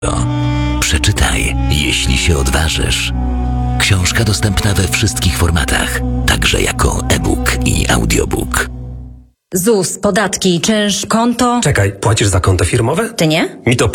Przeczytaj, jeśli się odważysz. Książka dostępna we wszystkich formatach, także jako e-book i audiobook. ZUS, podatki, czynsz, konto. Czekaj, płacisz za konto firmowe? Ty nie? Mi to